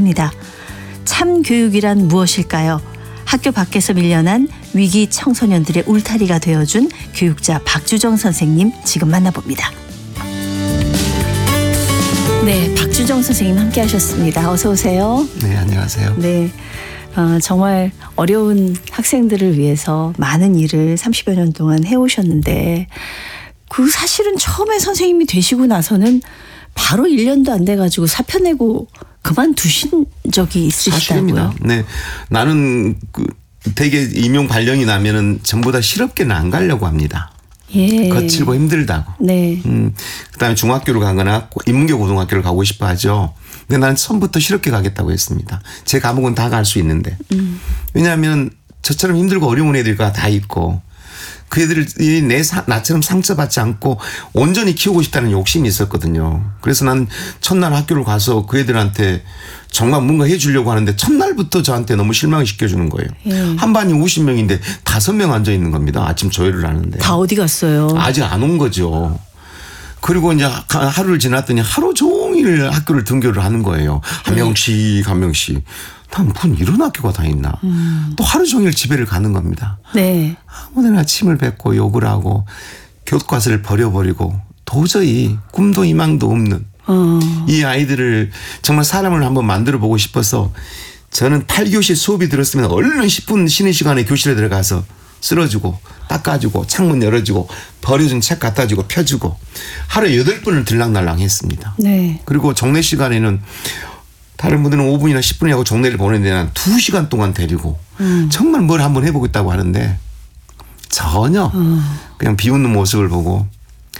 합니다. 참 교육이란 무엇일까요? 학교 밖에서 밀려난 위기 청소년들의 울타리가 되어준 교육자 박주정 선생님 지금 만나봅니다. 네, 박주정 선생님 함께 하셨습니다. 어서 오세요. 네, 안녕하세요. 네, 정말 어려운 학생들을 위해서 많은 일을 30여 년 동안 해오셨는데 그 사실은 처음에 선생님이 되시고 나서는 바로 1년도 안 돼가지고 사표 내고 그만두신 적이 있으시다고요? 사실입니다. 네, 나는 되게 임용 발령이 나면은 전부 다 실업계는 안 가려고 합니다. 예. 거칠고 힘들다고. 네. 그다음에 중학교를 가거나 인문계 고등학교를 가고 싶어 하죠. 근데 나는 처음부터 실업계 가겠다고 했습니다. 제 과목은 다 갈 수 있는데. 왜냐하면 저처럼 힘들고 어려운 애들과 다 있고 그 애들이 나처럼 상처받지 않고 온전히 키우고 싶다는 욕심이 있었거든요. 그래서 난 첫날 학교를 가서 그 애들한테 정말 뭔가 해주려고 하는데 첫날부터 저한테 너무 실망을 시켜주는 거예요. 한 반이 50명인데 5명 앉아 있는 겁니다. 아침 조회를 하는데. 다 어디 갔어요? 아직 안 온 거죠. 그리고 이제 하루를 지났더니 하루 종일 학교를 등교를 하는 거예요. 한 명씩 한 명씩. 난 무슨 이런 학교가 다 있나. 또 하루 종일 집에를 가는 겁니다. 네. 아무데나 침을 뱉고 욕을 하고 교과서를 버려버리고 도저히 꿈도 희망도 없는 이 아이들을 정말 사람을 한번 만들어 보고 싶어서 저는 8교시 수업이 들었으면 얼른 10분 쉬는 시간에 교실에 들어가서 쓸어주고 닦아주고 창문 열어주고 버려준 책 갖다주고 펴주고 하루에 8번을 들락날락 했습니다. 네. 그리고 종례 시간에는 다른 분들은 5분이나 10분이라고 하고 종례를 보내는데 난 2시간 동안 데리고 정말 뭘 한번 해보겠다고 하는데 전혀 그냥 비웃는 모습을 보고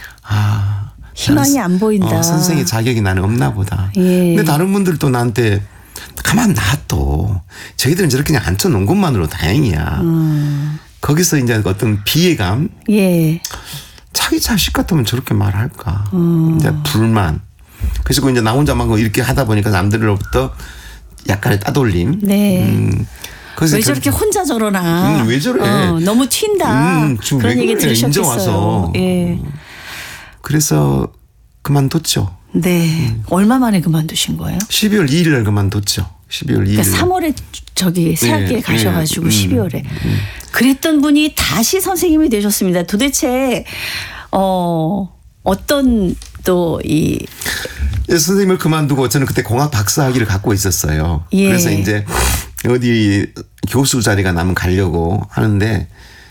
희망이 안 보인다. 선생의 자격이 나는 없나 보다. 예. 근데 다른 분들도 나한테 가만 놔둬. 저희들은 저렇게 그냥 앉혀놓은 것만으로 다행이야. 거기서 이제 어떤 비애감. 예. 자기 자식 같으면 저렇게 말할까. 이제 불만. 그래서 이제 나 혼자만 이렇게 하다 보니까 남들로부터 약간의 따돌림. 네. 그래서 왜 저렇게 혼자 저러나. 왜 저래. 너무 튄다. 그런 얘기 들으셨겠어요. 인제 와서. 예. 그래서 그만뒀죠. 네. 얼마 만에 그만두신 거예요? 12월 2일 날 그만뒀죠. 12월 2일. 그러니까 3월에 새학기에 가셔가지고 12월에. 그랬던 분이 다시 선생님이 되셨습니다. 도대체 어떤 또 선생님을 그만두고 저는 그때 공학 박사 학위를 갖고 있었어요. 예. 그래서 이제 어디 교수 자리가 나면 가려고 하는데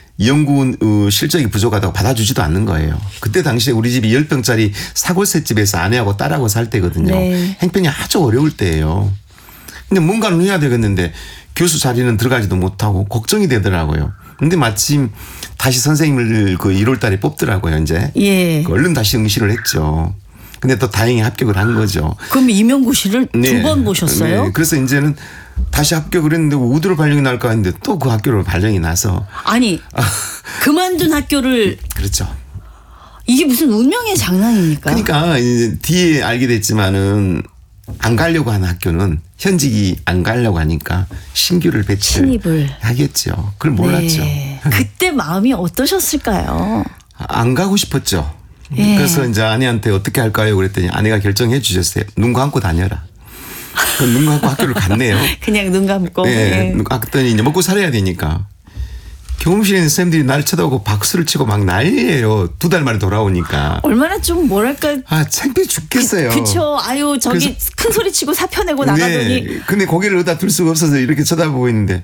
연구 실적이 부족하다고 받아주지도 않는 거예요. 그때 당시에 우리 집이 10평짜리 사골셋집에서 아내하고 딸하고 살 때거든요. 네. 행편이 아주 어려울 때예요. 근데 뭔가는 해야 되겠는데 교수 자리는 들어가지도 못하고 걱정이 되더라고요. 근데 마침 다시 선생님을 1월 달에 뽑더라고요, 이제. 예. 얼른 다시 응시를 했죠. 근데 또 다행히 합격을 한 거죠. 그럼 임용고시를 네. 2번 보셨어요? 네. 그래서 이제는 다시 합격을 했는데 우드로 발령이 날까 했는데 또 그 학교로 발령이 나서. 아니 그만둔 학교를. 그렇죠. 이게 무슨 운명의 장난입니까? 그러니까 이제 뒤에 알게 됐지만은 안 가려고 하는 학교는 현직이 안 가려고 하니까 신규를 신입을 하겠죠. 그걸 몰랐죠. 네. 그때 마음이 어떠셨을까요? 안 가고 싶었죠. 예. 그래서 이제 아내한테 어떻게 할까요? 그랬더니 아내가 결정해 주셨어요. 눈 감고 다녀라. 눈 감고 학교를 갔네요. 그냥 눈 감고. 네. 예. 갔더니 이제 먹고 살아야 되니까. 교무실에 있는 선생님들이 날 쳐다보고 박수를 치고 막 난리예요. 2달 만에 돌아오니까. 얼마나 좀 뭐랄까. 창피해 죽겠어요. 그쵸. 아유 저기 큰 소리 치고 사표 내고 나가더니. 네. 근데 고개를 어디다 둘 수가 없어서 이렇게 쳐다보고 있는데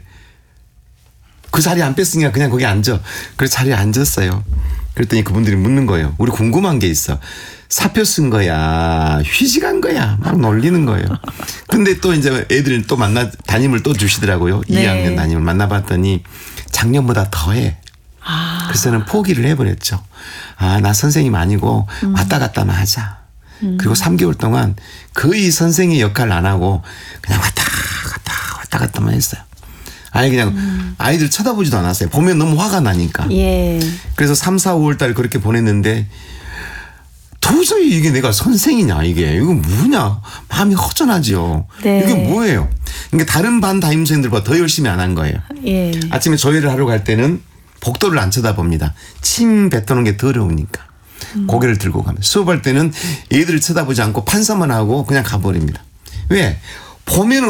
그 자리에 안 뺐으니까 그냥 거기 앉아. 그래서 자리에 앉았어요. 그랬더니 그분들이 묻는 거예요. 우리 궁금한 게 있어. 사표 쓴 거야? 휴직한 거야? 막 놀리는 거예요. 근데 또 이제 애들은 또 담임을 또 주시더라고요. 네. 2학년 담임을 만나봤더니 작년보다 더해. 그래서 저는 포기를 해버렸죠. 나 선생님 아니고 왔다 갔다만 하자. 그리고 3개월 동안 거의 선생의 역할을 안 하고 그냥 왔다 갔다만 했어요. 아예 그냥 아이들 쳐다보지도 않았어요. 보면 너무 화가 나니까. 예. 그래서 3, 4, 5월 달 그렇게 보냈는데 도저히 이게 내가 선생이냐 이게 이거 뭐냐 마음이 허전하죠. 네. 이게 뭐예요? 그러니까 다른 반 담임선생님들보다 더 열심히 안 한 거예요. 예. 아침에 조회를 하러 갈 때는 복도를 안 쳐다봅니다. 침 뱉어놓은 게 더러우니까. 고개를 들고 가면 수업할 때는 애들을 쳐다보지 않고 판사만 하고 그냥 가버립니다. 왜? 보면은